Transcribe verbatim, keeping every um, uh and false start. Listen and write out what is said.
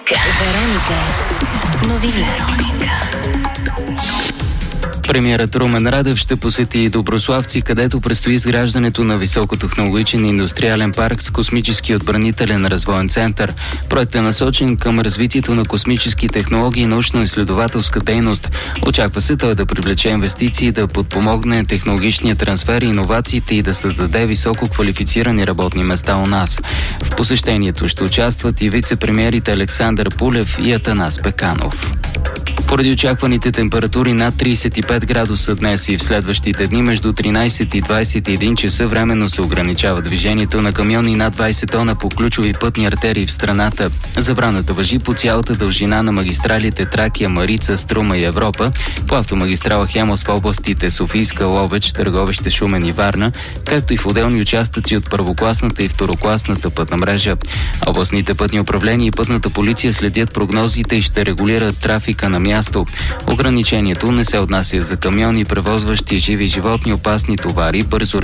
Вероника. Новини. Вероника. Премиерът Румен Радев ще посети Доброславци, където предстои изграждането на високотехнологичен индустриален парк с космически отбранителен развоен център. Проектът е насочен към развитието на космически технологии и научно-изследователска дейност. Очаква се той да привлече инвестиции, да подпомогне технологичния трансфер и иновациите и да създаде високо квалифицирани работни места у нас. В посещението ще участват и вице-премиерите Александър Пулев и Атанас Пеканов. Поради очакваните температури над тридесет и пет градуса днес и в следващите дни между тринадесет и двадесет и един часа временно се ограничава движението на камиони над двадесет тона по ключови пътни артерии в страната. Забраната важи по цялата дължина на магистралите Тракия, Марица, Струма и Европа, по автомагистрала Хемос в областите Софийска, Ловеч, Търговище, Шумен и Варна, както и в отделни участъци от първокласната и второкласната пътна мрежа. Областните пътни управления и пътната полиция следят прогнозите и ще регулират трафика на място. Ограничението не се отнася за камиони, превозващи живи животни, опасни товари, бързо